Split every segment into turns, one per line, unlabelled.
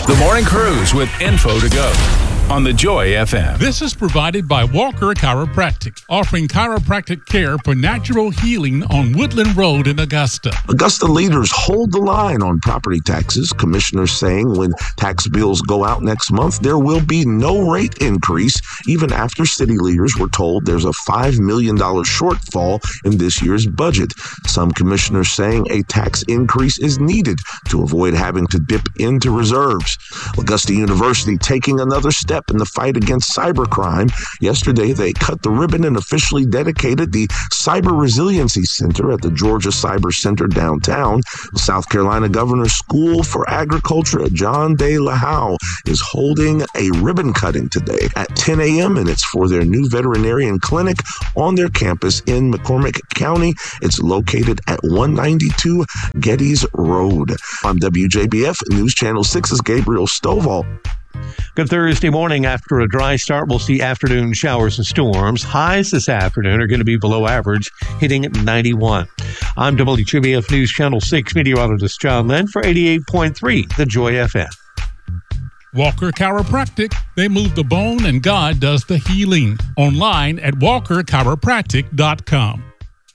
The Morning Cruise with info to go on the Joy FM.
This is provided by Walker Chiropractic, offering chiropractic care for natural healing on Woodland Road in Augusta.
Augusta leaders hold the line on property taxes. Commissioners saying when tax bills go out next month, there will be no rate increase, even after city leaders were told there's a $5 million shortfall in this year's budget. Some commissioners saying a tax increase is needed to avoid having to dip into reserves. Augusta University taking another step in the fight against cybercrime. Yesterday, they cut the ribbon and officially dedicated the Cyber Resiliency Center at the Georgia Cyber Center downtown. The South Carolina Governor's School for Agriculture at John Day LaHowe is holding a ribbon cutting today at 10 a.m., and it's for their new veterinarian clinic on their campus in McCormick County. It's located at 192 Geddes Road. I'm WJBF News Channel 6's Gabriel Stovall.
Good Thursday morning. After a dry start, we'll see afternoon showers and storms. Highs this afternoon are going to be below average, hitting at 91. I'm WJBF News Channel 6 meteorologist John Lynn for 88.3, The Joy FM.
Walker Chiropractic. They move the bone and God does the healing. Online at walkerchiropractic.com.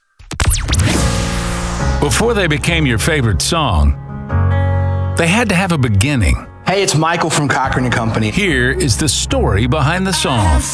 Before they became your favorite song, they had to have a beginning.
Hey, it's Michael from Cochran & Company.
Here is the story behind the song.